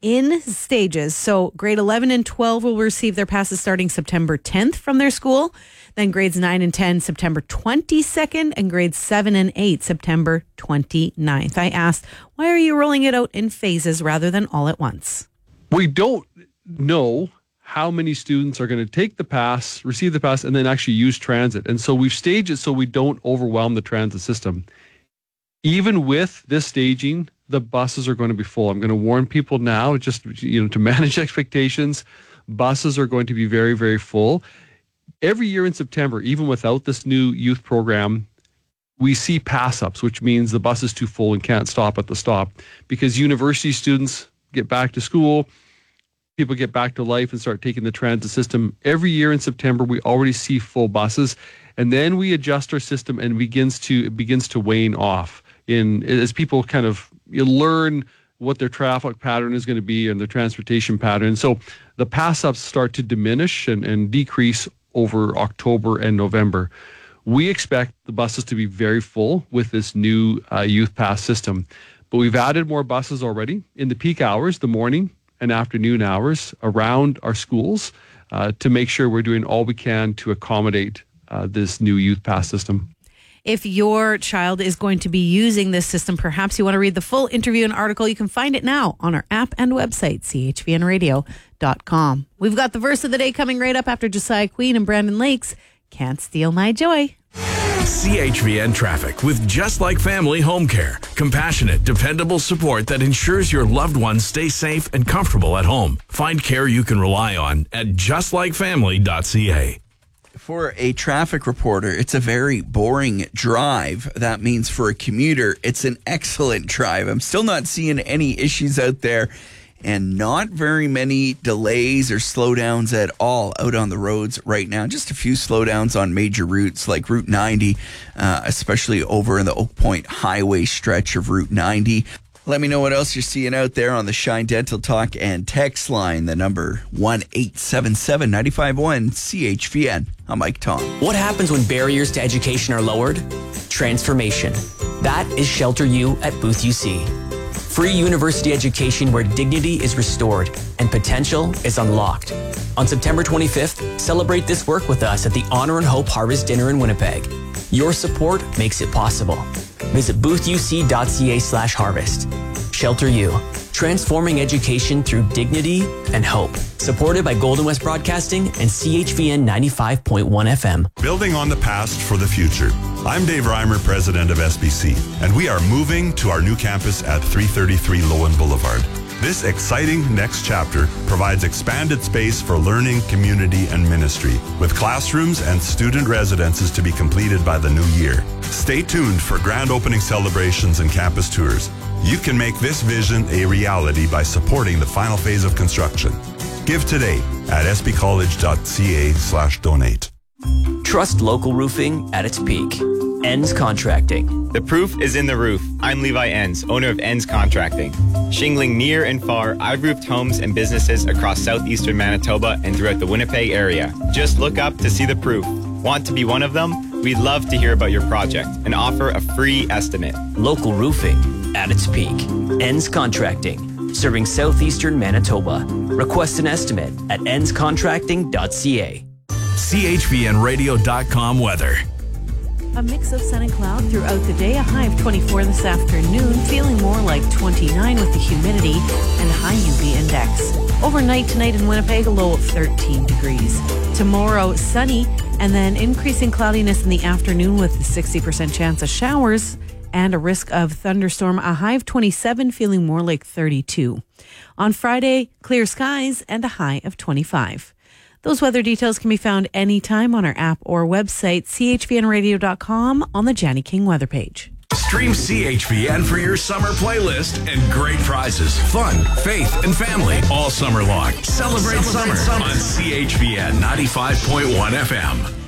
in stages. So grade 11 and 12 will receive their passes starting September 10th from their school. Then grades 9 and 10, September 22nd, and grades 7 and 8, September 29th. I asked, why are you rolling it out in phases rather than all at once? We don't know how many students are going to take the pass, receive the pass, and then actually use transit. And so we've staged it so we don't overwhelm the transit system. Even with this staging, the buses are going to be full. I'm going to warn people now, just to manage expectations. Buses are going to be very, very full. Every year in September, even without this new youth program, we see pass-ups, which means the bus is too full and can't stop at the stop, because university students get back to school, people get back to life and start taking the transit system. Every year in September, we already see full buses, and then we adjust our system and it begins to wane off as people kind of learn what their traffic pattern is going to be and their transportation pattern. So the pass-ups start to diminish and decrease over October and November. We expect the buses to be very full with this new youth pass system, but we've added more buses already in the peak hours, the morning and afternoon hours around our schools to make sure we're doing all we can to accommodate this new youth pass system. If your child is going to be using this system, perhaps you want to read the full interview and article, you can find it now on our app and website, chvnradio.com. We've got the verse of the day coming right up after Josiah Queen and Brandon Lakes. Can't Steal My Joy. CHVN Traffic with Just Like Family Home Care. Compassionate, dependable support that ensures your loved ones stay safe and comfortable at home. Find care you can rely on at justlikefamily.ca. For a traffic reporter, it's a very boring drive. That means for a commuter, it's an excellent drive. I'm still not seeing any issues out there and not very many delays or slowdowns at all out on the roads right now. Just a few slowdowns on major routes like Route 90, especially over in the Oak Point Highway stretch of Route 90. Let me know what else you're seeing out there on the Shine Dental Talk and text line, the number 1-877-951-CHVN. I'm Mike Tom. What happens when barriers to education are lowered? Transformation. That is Shelter U at Booth UC. Free university education where dignity is restored and potential is unlocked. On September 25th, celebrate this work with us at the Honor and Hope Harvest Dinner in Winnipeg. Your support makes it possible. Visit boothuc.ca/harvest. Shelter U, transforming education through dignity and hope. Supported by Golden West Broadcasting and CHVN 95.1 FM. Building on the past for the future. I'm Dave Reimer, president of SBC, and we are moving to our new campus at 333 Lowen Boulevard. This exciting next chapter provides expanded space for learning, community, and ministry, with classrooms and student residences to be completed by the new year. Stay tuned for grand opening celebrations and campus tours. You can make this vision a reality by supporting the final phase of construction. Give today at sbcollege.ca/donate. Trust local roofing at its peak. Enns Contracting. The proof is in the roof. I'm Levi Enns, owner of Enns Contracting. Shingling near and far, I've roofed homes and businesses across southeastern Manitoba and throughout the Winnipeg area. Just look up to see the proof. Want to be one of them? We'd love to hear about your project and offer a free estimate. Local roofing at its peak. Enns Contracting. Serving southeastern Manitoba. Request an estimate at ennscontracting.ca. CHVNradio.com weather. A mix of sun and cloud throughout the day. A high of 24 this afternoon, feeling more like 29 with the humidity and a high UV index. Overnight tonight in Winnipeg, a low of 13 degrees. Tomorrow, sunny, and then increasing cloudiness in the afternoon with a 60% chance of showers and a risk of thunderstorm. A high of 27, feeling more like 32. On Friday, clear skies and a high of 25. Those weather details can be found anytime on our app or website, chvnradio.com, on the Janny King weather page. Stream CHVN for your summer playlist and great prizes, fun, faith, and family all summer long. Celebrate summer on CHVN 95.1 FM.